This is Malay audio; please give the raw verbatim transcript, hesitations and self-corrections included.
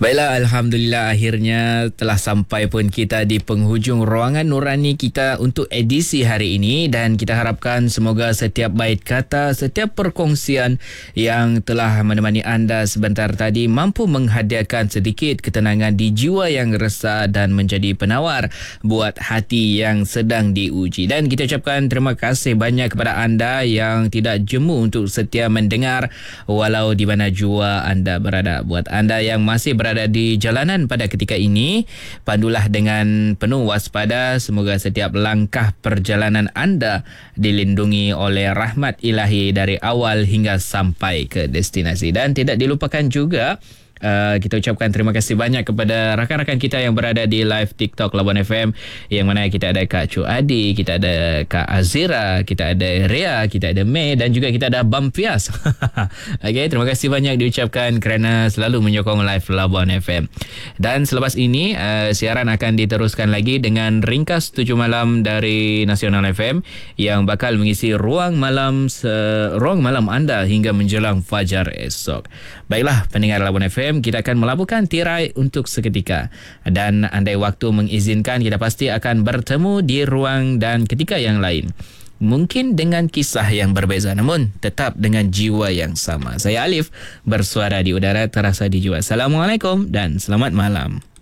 Baiklah, Alhamdulillah akhirnya telah sampai pun kita di penghujung ruangan nurani kita untuk edisi hari ini, dan kita harapkan semoga setiap bait kata, setiap perkongsian yang telah menemani anda sebentar tadi mampu menghadiahkan sedikit ketenangan di jiwa yang resah dan menjadi penawar buat hati yang sedang diuji. Dan kita ucapkan terima kasih banyak kepada anda yang tidak jemu untuk setia mendengar walau di mana jua anda berada. Buat anda yang masih berada di jalanan pada ketika ini, pandulah dengan penuh waspada. Semoga setiap langkah perjalanan anda dilindungi oleh rahmat ilahi dari awal hingga sampai ke destinasi. Dan tidak dilupakan juga, Uh, kita ucapkan terima kasih banyak kepada rakan-rakan kita yang berada di live TikTok Labuan F M, yang mana kita ada Kak Cu Adi, kita ada Kak Azira, kita ada Ria, kita ada May, dan juga kita ada Bam Fias. Okay, terima kasih banyak diucapkan kerana selalu menyokong live Labuan F M. Dan selepas ini uh, siaran akan diteruskan lagi dengan ringkas tujuh malam dari Nasional F M yang bakal mengisi ruang malam se- ruang malam anda hingga menjelang fajar esok. Baiklah pendengar Labuan F M, kita akan melabuhkan tirai untuk seketika, dan andai waktu mengizinkan kita pasti akan bertemu di ruang dan ketika yang lain, mungkin dengan kisah yang berbeza namun tetap dengan jiwa yang sama. Saya Alif, bersuara di udara terasa di jiwa. Assalamualaikum dan selamat malam.